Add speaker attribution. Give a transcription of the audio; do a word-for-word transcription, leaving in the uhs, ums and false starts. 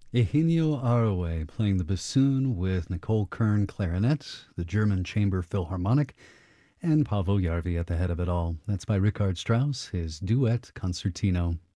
Speaker 1: Eugenio Aroue playing the bassoon with Nicole Kern clarinet, the German Chamber Philharmonic, and Paavo Järvi at the head of it all. That's by Richard Strauss, his Duet Concertino.